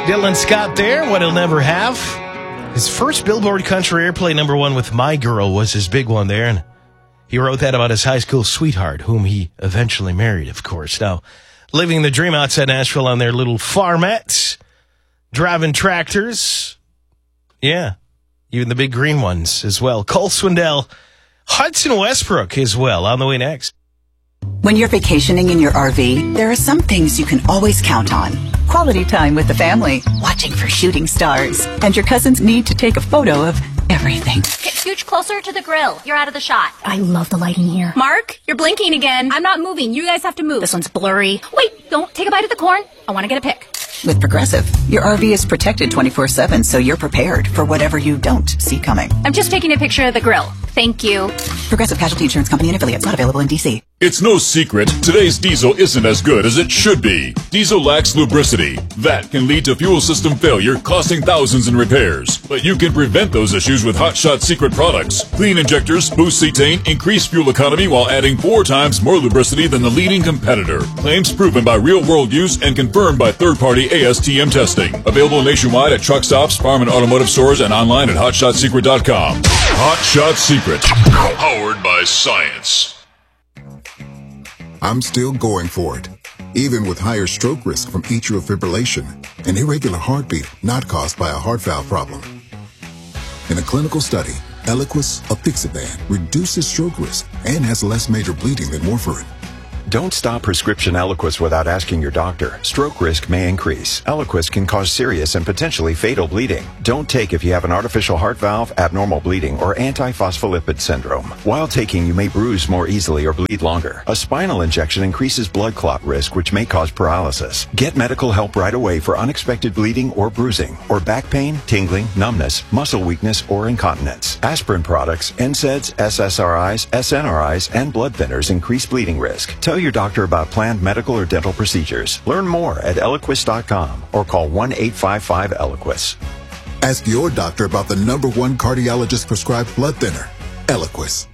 Dylan Scott there, What He'll Never Have. His first Billboard Country Airplay #1 with My Girl was his big one there, and he wrote that about his high school sweetheart, whom he eventually married, of course. Now, living the dream outside Nashville on their little farmette, driving tractors. Yeah, even the big green ones as well. Cole Swindell, Hudson Westbrook as well, on the way next. When you're vacationing in your RV, there are some things you can always count on. Quality time with the family, watching for shooting stars, and your cousins need to take a photo of everything. Okay, scooch closer to the grill. You're out of the shot. I love the lighting here. Mark, you're blinking again. I'm not moving. You guys have to move. This one's blurry. Wait, don't take a bite of the corn. I want to get a pic. With Progressive, your RV is protected 24/7, so you're prepared for whatever you don't see coming. I'm just taking a picture of the grill. Thank you. Progressive Casualty Insurance Company and affiliates, not available in D.C. It's no secret, today's diesel isn't as good as it should be. Diesel lacks lubricity. That can lead to fuel system failure, costing thousands in repairs. But you can prevent those issues with Hot Shot Secret products. Clean injectors, boost cetane, increase fuel economy while adding 4 times more lubricity than the leading competitor. Claims proven by real-world use and confirmed by third-party ASTM testing. Available nationwide at truck stops, farm and automotive stores, and online at HotShotSecret.com. Hot Shot Secret. Powered by science. I'm still going for it, even with higher stroke risk from atrial fibrillation, an irregular heartbeat not caused by a heart valve problem. In a clinical study, Eliquis, apixaban, reduces stroke risk and has less major bleeding than warfarin. Don't stop prescription Eliquis without asking your doctor. Stroke risk may increase. Eliquis can cause serious and potentially fatal bleeding. Don't take if you have an artificial heart valve, abnormal bleeding, or antiphospholipid syndrome. While taking, you may bruise more easily or bleed longer. A spinal injection increases blood clot risk, which may cause paralysis. Get medical help right away for unexpected bleeding or bruising, or back pain, tingling, numbness, muscle weakness, or incontinence. Aspirin products, NSAIDs, SSRIs, SNRIs, and blood thinners increase bleeding risk. Tell your doctor about planned medical or dental procedures. Learn more at Eliquis.com or call 1-855-ELIQUIS. Ask your doctor about the #1 cardiologist prescribed blood thinner, Eliquis.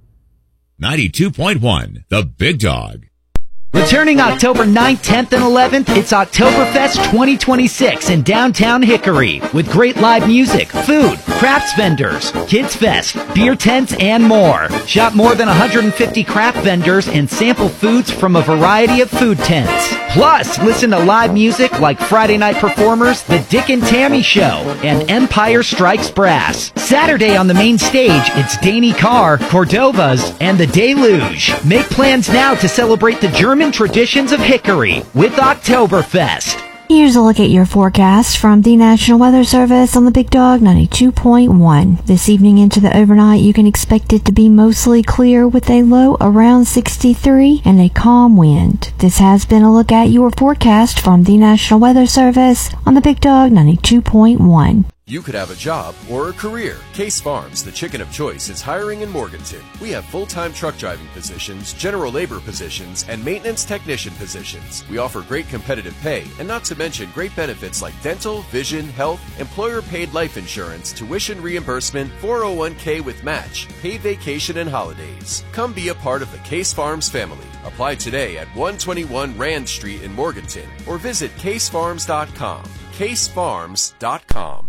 92.1, The Big Dog. Returning October 9th, 10th, and 11th, it's Oktoberfest 2026 in downtown Hickory with great live music, food, crafts vendors, kids fest, beer tents, and more. Shop more than 150 craft vendors and sample foods from a variety of food tents. Plus, listen to live music like Friday night performers, The Dick and Tammy Show, and Empire Strikes Brass. Saturday on the main stage, it's Danny Carr, Cordovas, and The Deluge. Make plans now to celebrate the German traditions of Hickory with Oktoberfest. Here's a look at your forecast from the National Weather Service on the Big Dog 92.1. This evening into the overnight, you can expect it to be mostly clear with a low around 63 and a calm wind. This has been a look at your forecast from the National Weather Service on the Big Dog 92.1. You could have a job or a career. Case Farms, the chicken of choice, is hiring in Morganton. We have full-time truck driving positions, general labor positions, and maintenance technician positions. We offer great competitive pay, and not to mention great benefits like dental, vision, health, employer-paid life insurance, tuition reimbursement, 401k with match, paid vacation, and holidays. Come be a part of the Case Farms family. Apply today at 121 Rand Street in Morganton, or visit casefarms.com. casefarms.com.